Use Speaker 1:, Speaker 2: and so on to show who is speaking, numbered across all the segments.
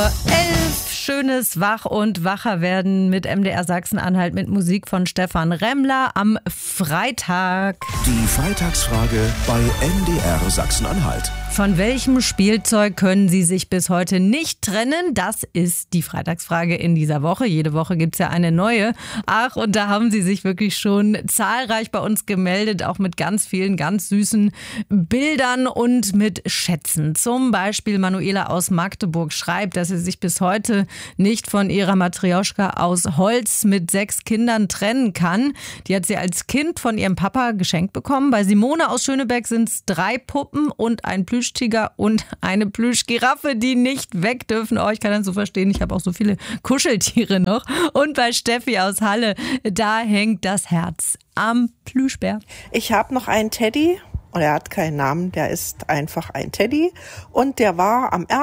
Speaker 1: Schönes Wach- und Wacherwerden mit MDR Sachsen-Anhalt mit Musik von Stefan Remmler am Freitag.
Speaker 2: Die Freitagsfrage bei MDR Sachsen-Anhalt.
Speaker 1: Von welchem Spielzeug können Sie sich bis heute nicht trennen? Das ist die Freitagsfrage in dieser Woche. Jede Woche gibt es ja eine neue. Ach, und da haben Sie sich wirklich schon zahlreich bei uns gemeldet, auch mit ganz vielen ganz süßen Bildern und mit Schätzen. Zum Beispiel Manuela aus Magdeburg schreibt, dass sie sich bis heute nicht von ihrer Matrioschka aus Holz mit 6 Kindern trennen kann. Die hat sie als Kind von ihrem Papa geschenkt bekommen. Bei Simone aus Schöneberg sind es 3 Puppen und ein Plüschtiger und eine Plüschgiraffe, die nicht weg dürfen. Oh, ich kann das so verstehen. Ich habe auch so viele Kuscheltiere noch. Und bei Steffi aus Halle, da hängt das Herz am Plüschbär.
Speaker 3: Ich habe noch einen Teddy. Und er hat keinen Namen, der ist einfach ein Teddy. Und der war am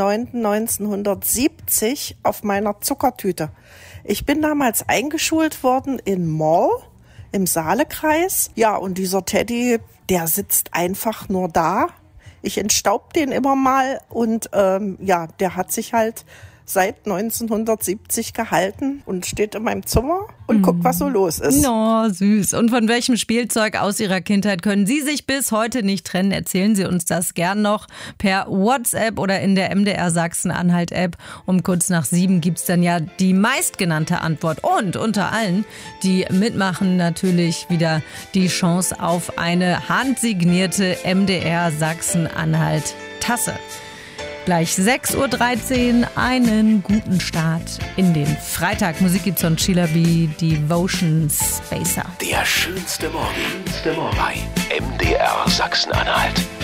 Speaker 3: 1.9.1970 auf meiner Zuckertüte. Ich bin damals eingeschult worden in Moll im Saalekreis. Ja, und dieser Teddy, der sitzt einfach nur da. Ich entstaub den immer mal und der hat sich halt seit 1970 gehalten und steht in meinem Zimmer und guckt, was so los ist.
Speaker 1: Oh, süß. Und von welchem Spielzeug aus Ihrer Kindheit können Sie sich bis heute nicht trennen? Erzählen Sie uns das gern noch per WhatsApp oder in der MDR Sachsen-Anhalt-App. Um kurz nach 7 gibt's dann ja die meistgenannte Antwort. Und unter allen, die mitmachen, natürlich wieder die Chance auf eine handsignierte MDR Sachsen-Anhalt-Tasse. Gleich 6.13 Uhr, einen guten Start in den Freitag. Musik gibt's von Sheila B. Devotion Spacer.
Speaker 2: Der schönste Morgen bei MDR Sachsen-Anhalt.